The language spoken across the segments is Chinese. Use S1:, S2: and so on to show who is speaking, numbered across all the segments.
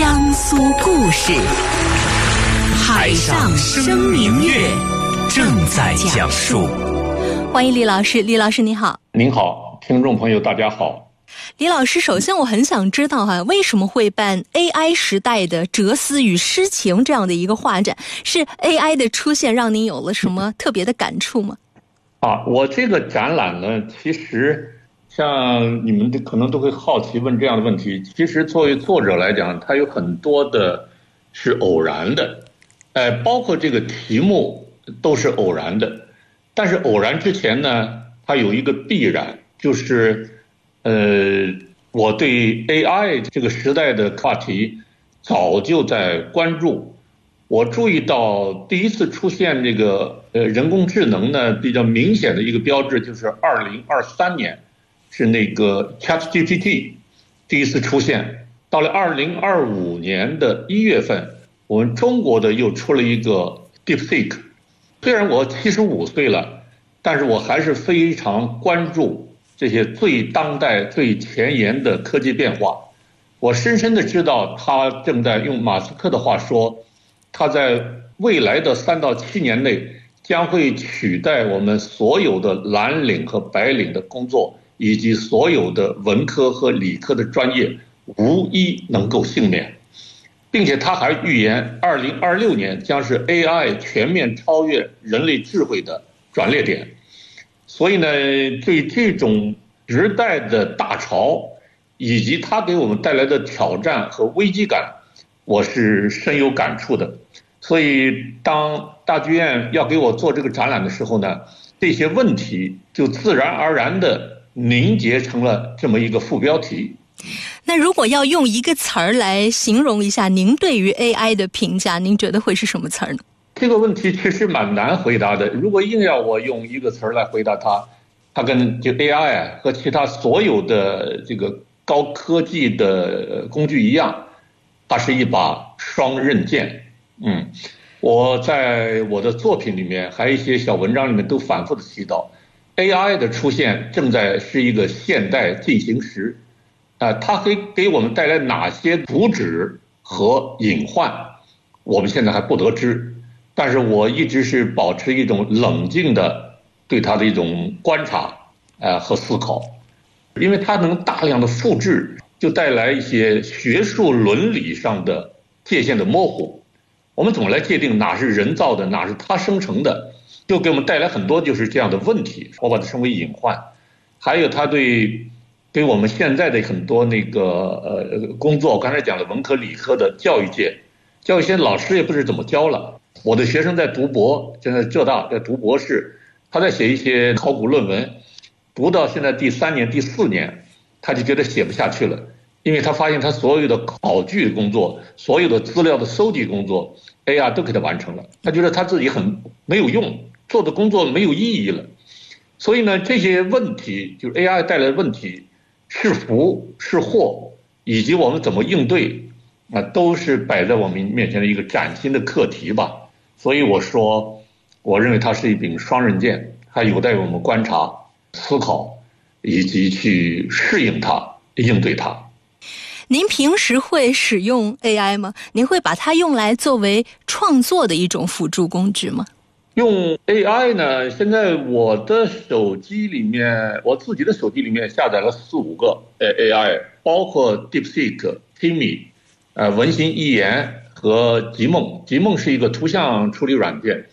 S1: 江苏故事，海上生明月正在讲述。
S2: 欢迎李老师，李老师你好。
S3: 您好，听众朋友大家好。
S2: 李老师，首先我很想知道为什么会办 AI 时代的哲思与诗情这样的一个画展？是 AI 的出现让您有了什么特别的感触吗？
S3: 我这个展览呢，其实像你们可能都会好奇问这样的问题。其实作为作者来讲，它有很多的是偶然的，包括这个题目都是偶然的。但是偶然之前呢，它有一个必然，就是我对 AI 这个时代的话题早就在关注。我注意到第一次出现这个人工智能呢，比较明显的一个标志就是2023年是那个 ChatGPT 第一次出现。到了2025年的1月份，我们中国的又出了一个 DeepSeek。虽然我75岁了，但是我还是非常关注这些最当代最前沿的科技变化。我深深的知道他正在用马斯克的话说，他在未来的3到7年内将会取代我们所有的蓝领和白领的工作，以及所有的文科和理科的专业无一能够幸免。并且他还预言2026年将是 AI 全面超越人类智慧的转捩点。所以呢，对这种时代的大潮以及它给我们带来的挑战和危机感，我是深有感触的。所以当大剧院要给我做这个展览的时候呢，这些问题就自然而然的凝结成了这么一个副标题。
S2: 那如果要用一个词儿来形容一下您对于 AI 的评价，您觉得会是什么词儿呢？
S3: 这个问题其实蛮难回答的。如果硬要我用一个词儿来回答它跟这 AI 和其他所有的这个高科技的工具一样，它是一把双刃剑。我在我的作品里面还有一些小文章里面都反复的提到 AI 的出现正在是一个现代进行时。它会给我们带来哪些阻止和隐患，我们现在还不得知。但是我一直是保持一种冷静的对它的一种观察和思考，因为它能大量的复制，就带来一些学术伦理上的界限的模糊。我们怎么来界定哪是人造的，哪是它生成的，就给我们带来很多就是这样的问题，我把它称为隐患。还有它给我们现在的很多那个工作，刚才讲的文科理科的教育界老师也不知怎么教了。我的学生在读博，现在浙大在读博士，他在写一些考古论文，读到现在第3年第4年，他就觉得写不下去了，因为他发现他所有的考据工作，所有的资料的搜集工作 AI 都给他完成了，他觉得他自己很没有用，做的工作没有意义了。所以呢，这些问题就是 AI 带来的问题，是福是祸，以及我们怎么应对，都是摆在我们面前的一个崭新的课题吧。所以我说，我认为它是一柄双刃剑，还有待我们观察、思考，以及去适应它、应对它。
S2: 您平时会使用 AI 吗？您会把它用来作为创作的一种辅助工具吗？
S3: 用 AI 呢，现在我的手机里面，我自己的手机里面下载了4-5个AI， 包括 DeepSeek、Kimi、文心一言和极梦。极梦是一个图像处理软件。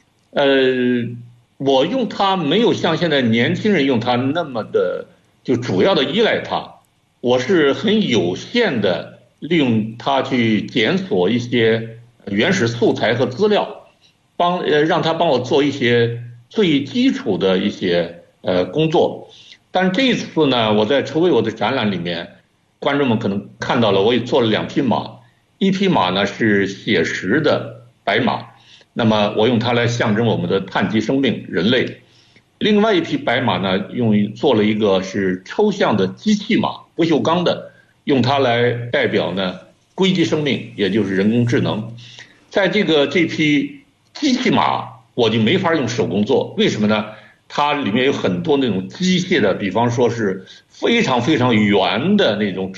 S3: 我用它没有像现在年轻人用它那么的就主要的依赖它，我是很有限的利用它去检索一些原始素材和资料。让他帮我做一些最基础的一些工作。但是这一次呢，我在筹备我的展览里面，观众们可能看到了，我也做了2匹马。一匹马呢是写实的白马，那么我用它来象征我们的碳基生命人类。另外一匹白马呢，做了一个是抽象的机器马，不锈钢的，用它来代表呢硅基生命，也就是人工智能。在这批机器马我就没法用手工做，为什么呢？它里面有很多那种机械的，比方说是非常非常圆的那种